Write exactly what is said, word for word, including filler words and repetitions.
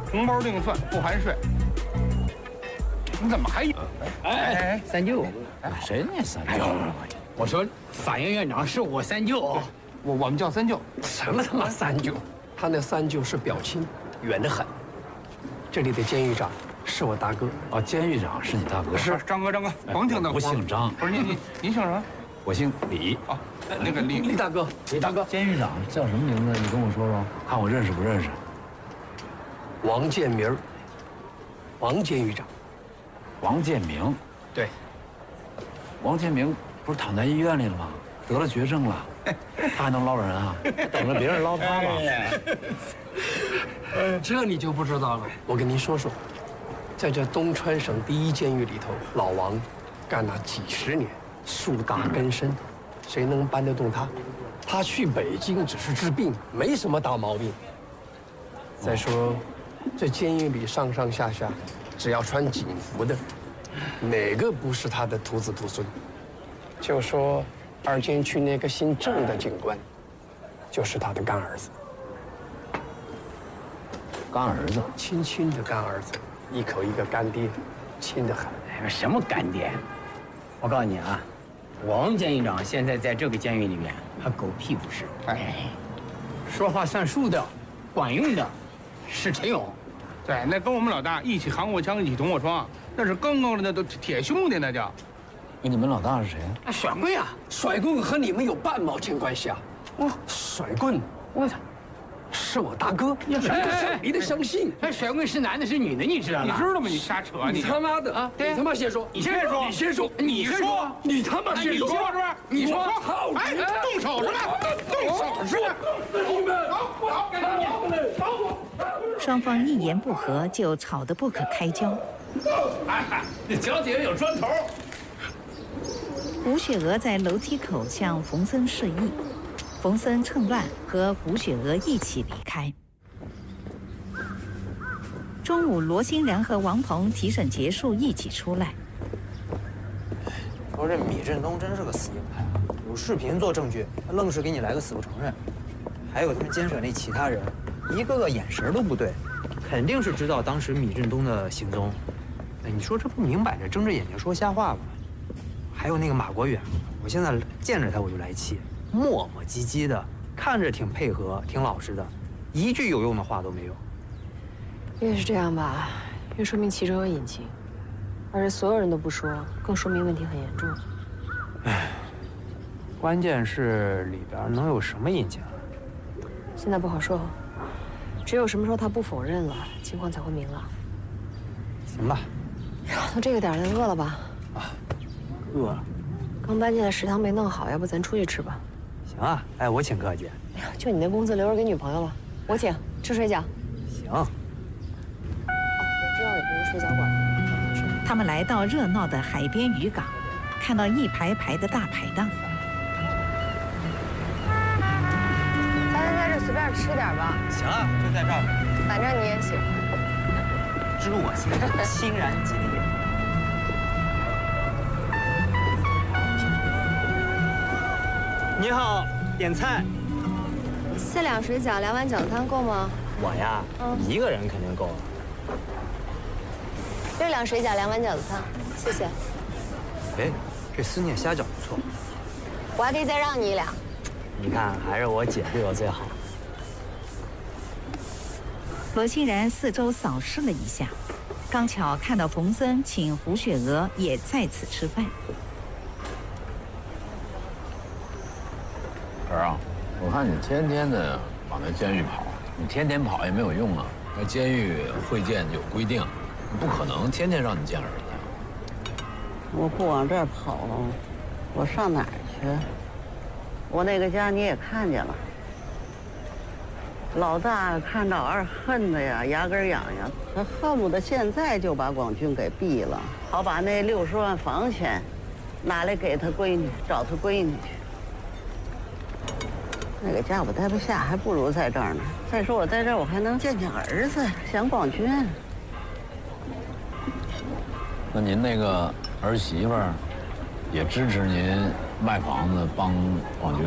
红包另算，不含税。你怎么还有？ 哎哎，三舅， 哎，谁那三舅？ 我说法院院长是我三舅， 我我们叫三舅。 什么他妈三舅？ 他那三舅是表亲，远得很。这里的监狱长是我大哥。 哦，监狱长是你大哥？ 是张哥，张哥，甭听他。 我姓张。 不是您您您姓什么？ 我姓李。 哦，那个李李大哥，李大哥。 监狱长叫什么名字？你跟我说说，看我认识不认识。 王建明，王监狱长。 王建明。 对。 王建明不是躺在医院里了吗？得了绝症了，他还能捞人啊？等着别人捞他吧。 这你就不知道了。我跟您说说，在这东川省第一监狱里头，老王干了几十年，树大根深，谁能搬得动他？他去北京只是治病，没什么大毛病。再说，这监狱里上上下下，只要穿警服的，哪个不是他的徒子徒孙？就说二监区那个姓郑的警官，就是他的干儿子。 干儿子， 亲亲的干儿子，一口一个干爹，亲得很。 哎，什么干爹？我告诉你啊，王监狱长现在在这个监狱里面，他狗屁不是。哎，说话算数的，管用的，是陈勇。 对，那跟我们老大一起扛过枪，一起同过窗，那是刚刚的那都铁兄弟，那叫。 哎，你们老大是谁？ 啊，甩棍啊！ 甩棍和你们有半毛钱关系啊！ 我甩棍， 我操！ 是我大哥，你得相信。 哎，甩棍是男的，是女的，你知道吗？ 你知道吗？你瞎扯！ 你他妈的啊！对， 你他妈先说， 你先说， 你先说， 你先说， 你他妈先说， 你说是吧？ 你说， 操！哎，动手是吧？动手是吧？ 你们， 双方一言不合就吵得不可开交。 哎，这脚底下有砖头。 胡雪娥在楼梯口向冯森示意，冯森趁乱和胡雪娥一起离开。中午，罗欣然和王鹏提审结束，一起出来。 说这米振东真是个死硬派，有视频做证据，他愣是给你来个死不承认。还有他们监舍那其他人，一个个眼神都不对，肯定是知道当时米振东的行踪。哎，你说这不明摆着睁着眼睛说瞎话吗？还有那个马国远，我现在见着他我就来气，磨磨唧唧的，看着挺配合、挺老实的，一句有用的话都没有。 越是这样吧，越说明其中有隐情，而是所有人都不说，更说明问题很严重。 唉，关键是里边能有什么隐情？ 现在不好说，只有什么时候他不否认了，情况才会明朗。 行吧。 都这个点了，饿了吧？ 啊，饿了。 刚搬进来食堂没弄好，要不咱出去吃吧？ 行啊，哎，我请客姐。 哎呀，就你那工资留着给女朋友了，我请吃水饺。 行。 哦，我知道有个水饺馆。 他们来到热闹的海边渔港，看到一排排的大排档。 咱就在这随便吃点吧。 行啊，就在这儿。 反正你也喜欢。 知我心，欣然即地。你好，点菜。 四两水饺，两碗饺子汤够吗？ 我呀，嗯、一个人肯定够了。 六两水饺，两碗饺子汤，谢谢。 哎，这思念虾饺不错。 我还可以再让你一两。 你看，还是我姐对我最好。 罗欣然四周扫视了一下，刚巧看到冯森请胡雪娥也在此吃饭。 儿啊，我看你天天的往那监狱跑，你天天跑也没有用啊。那监狱会见有规定，不可能天天让你见儿子。 我不往这儿跑了，我上哪儿去？我那个家你也看见了。老大看到二恨的呀，牙根痒痒，他恨不得现在就把广军给毙了，好把那六十万房钱拿来给他闺女，找他闺女去。那个家我待不下，还不如在这儿呢。再说我在这儿，我还能见见儿子，想广军。 那您那个儿媳妇儿也支持您卖房子帮广军